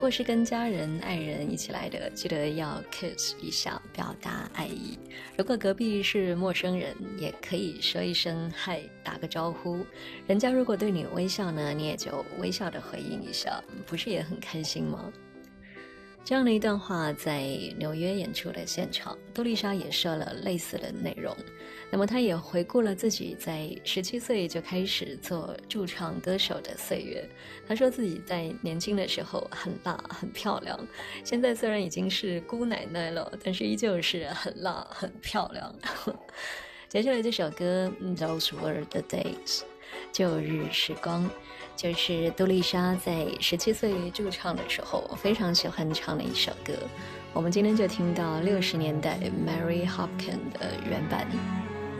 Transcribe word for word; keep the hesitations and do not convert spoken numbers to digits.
或是跟家人、爱人一起来的，记得要 kiss 一下，表达爱意。如果隔壁是陌生人，也可以说一声嗨，打个招呼。人家如果对你微笑呢，你也就微笑的回应一下，不是也很开心吗？这样的一段话在纽约演出的现场，杜丽莎也说了类似的内容。那么她也回顾了自己在十七岁就开始做驻唱歌手的岁月。她说自己在年轻的时候很辣很漂亮，现在虽然已经是姑奶奶了，但是依旧是很辣很漂亮。接下来这首歌 Those Were the Days， 旧日时光，就是杜丽莎在十七岁驻唱的时候非常喜欢唱的一首歌。我们今天就听到六十年代 Mary Hopkin 的原版。